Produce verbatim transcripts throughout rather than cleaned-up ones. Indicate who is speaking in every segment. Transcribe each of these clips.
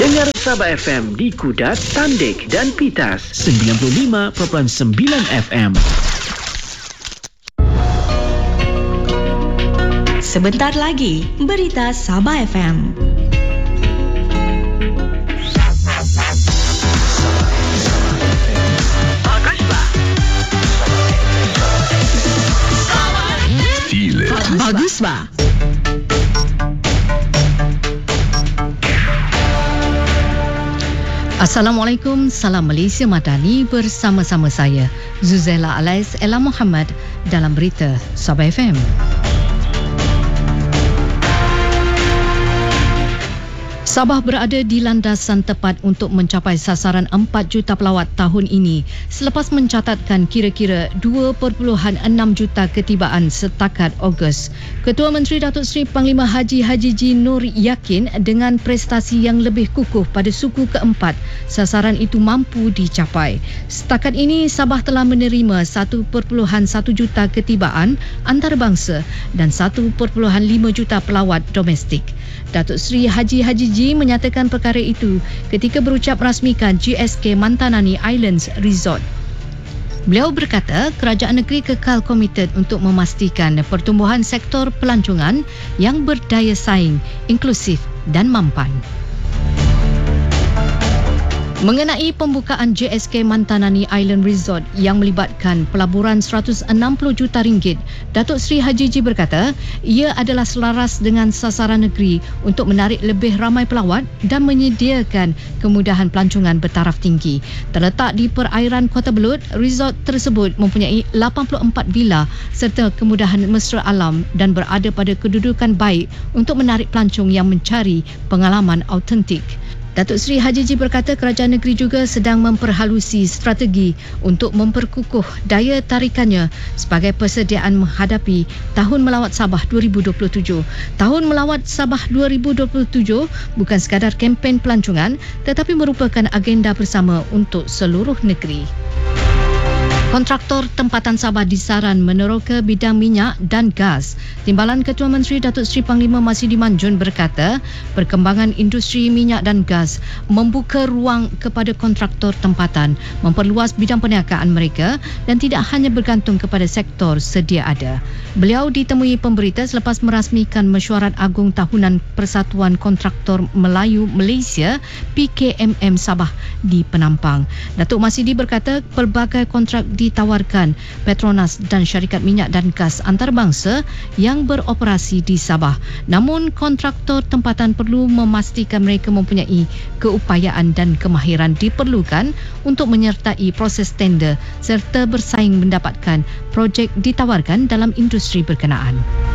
Speaker 1: Dengar Sabah F M di Kudat, Tandik dan Pitas sembilan puluh lima perpuluhan sembilan F M.
Speaker 2: Sebentar lagi, berita Sabah F M. Bagus ba? Assalamualaikum, salam Malaysia Madani, bersama-sama saya Zuzela Alais Ella Muhammad dalam berita Sabah F M. Sabah berada di landasan tepat untuk mencapai sasaran empat juta pelawat tahun ini selepas mencatatkan kira-kira dua perpuluhan enam juta ketibaan setakat Ogos. Ketua Menteri Datuk Seri Panglima Haji Haji G. Nur yakin dengan prestasi yang lebih kukuh pada suku keempat, sasaran itu mampu dicapai. Setakat ini, Sabah telah menerima satu perpuluhan satu juta ketibaan antarabangsa dan satu perpuluhan lima juta pelawat domestik. Datuk Seri Haji Haji G menyatakan perkara itu ketika berucap rasmikan G S K Mantanani Islands Resort. Beliau berkata kerajaan negeri kekal komited untuk memastikan pertumbuhan sektor pelancongan yang berdaya saing, inklusif dan mampan. Mengenai pembukaan J S K Mantanani Island Resort yang melibatkan pelaburan seratus enam puluh juta ringgit, Datuk Seri Haji G berkata ia adalah selaras dengan sasaran negeri untuk menarik lebih ramai pelawat dan menyediakan kemudahan pelancongan bertaraf tinggi. Terletak di perairan Kota Belud, resort tersebut mempunyai lapan puluh empat villa serta kemudahan mesra alam dan berada pada kedudukan baik untuk menarik pelancong yang mencari pengalaman autentik. Datuk Seri Haji G berkata kerajaan negeri juga sedang memperhalusi strategi untuk memperkukuh daya tarikannya sebagai persediaan menghadapi Tahun Melawat Sabah dua ribu dua puluh tujuh. Tahun Melawat Sabah dua ribu dua puluh tujuh bukan sekadar kempen pelancongan tetapi merupakan agenda bersama untuk seluruh negeri. Kontraktor tempatan Sabah disaran meneroka bidang minyak dan gas. Timbalan Ketua Menteri Datuk Seri Panglima Masidi Manjun berkata, perkembangan industri minyak dan gas membuka ruang kepada kontraktor tempatan, memperluas bidang perniagaan mereka dan tidak hanya bergantung kepada sektor sedia ada. Beliau ditemui pemberita selepas merasmikan Mesyuarat Agung Tahunan Persatuan Kontraktor Melayu Malaysia P K M M Sabah di Penampang. Datuk Masidi berkata pelbagai kontrak ditawarkan Petronas dan syarikat minyak dan gas antarabangsa yang beroperasi di Sabah. Namun kontraktor tempatan perlu memastikan mereka mempunyai keupayaan dan kemahiran diperlukan untuk menyertai proses tender serta bersaing mendapatkan projek ditawarkan dalam industri berkenaan.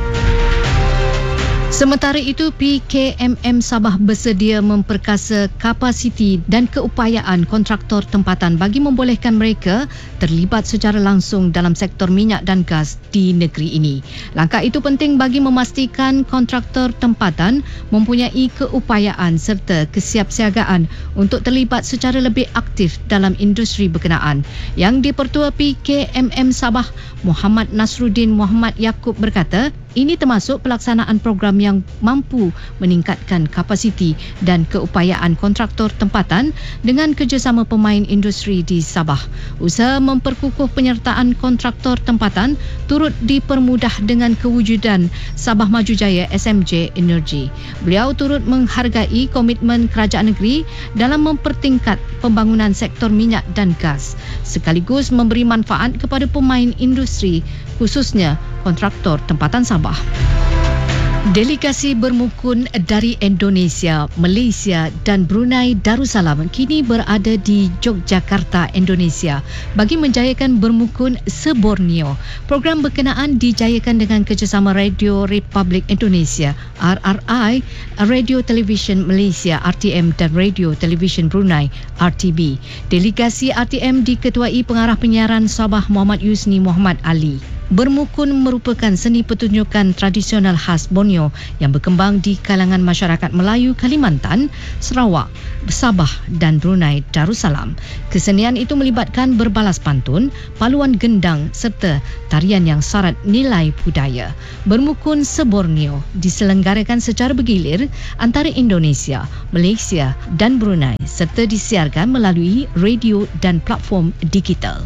Speaker 2: Sementara itu, P K M M Sabah bersedia memperkasa kapasiti dan keupayaan kontraktor tempatan bagi membolehkan mereka terlibat secara langsung dalam sektor minyak dan gas di negeri ini. Langkah itu penting bagi memastikan kontraktor tempatan mempunyai keupayaan serta kesiapsiagaan untuk terlibat secara lebih aktif dalam industri berkenaan. Yang di-Pertua P K M M Sabah, Muhammad Nasruddin Muhammad Yaakob berkata, ini termasuk pelaksanaan program yang mampu meningkatkan kapasiti dan keupayaan kontraktor tempatan dengan kerjasama pemain industri di Sabah. Usaha memperkukuh penyertaan kontraktor tempatan turut dipermudah dengan kewujudan Sabah Maju Jaya S M J Energy. Beliau turut menghargai komitmen kerajaan negeri dalam mempertingkat pembangunan sektor minyak dan gas, sekaligus memberi manfaat kepada pemain industri, khususnya kontraktor tempatan Sabah. Delegasi bermukun dari Indonesia, Malaysia dan Brunei Darussalam kini berada di Yogyakarta, Indonesia bagi menjayakan bermukun se-Borneo. Program berkenaan dijayakan dengan kerjasama Radio Republik Indonesia R R I, Radio Television Malaysia R T M dan Radio Television Brunei R T B. Delegasi R T M diketuai Pengarah Penyiaran Sabah Muhammad Yusni Muhammad Ali. Bermukun merupakan seni pertunjukan tradisional khas Borneo yang berkembang di kalangan masyarakat Melayu Kalimantan, Sarawak, Sabah dan Brunei Darussalam. Kesenian itu melibatkan berbalas pantun, paluan gendang serta tarian yang syarat nilai budaya. Bermukun se-Borneo diselenggarakan secara bergilir antara Indonesia, Malaysia dan Brunei serta disiarkan melalui radio dan platform digital.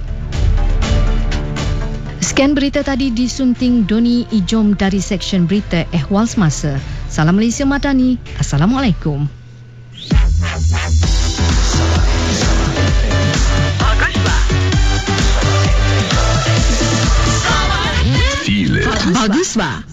Speaker 2: Sekian berita tadi disunting Doni Ijom dari Seksyen Berita Ehwal Semasa. Salam Malaysia Madani. Assalamualaikum.
Speaker 3: Feel it.
Speaker 4: Bagus, Pak.